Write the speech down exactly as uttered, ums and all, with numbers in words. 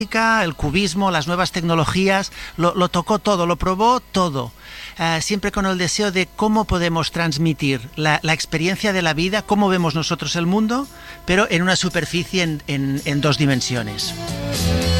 el cubismo, las nuevas tecnologías, lo, lo tocó todo, lo probó todo, uh, siempre con el deseo de cómo podemos transmitir la, la experiencia de la vida, cómo vemos nosotros el mundo, pero en una superficie en, en, en dos dimensiones.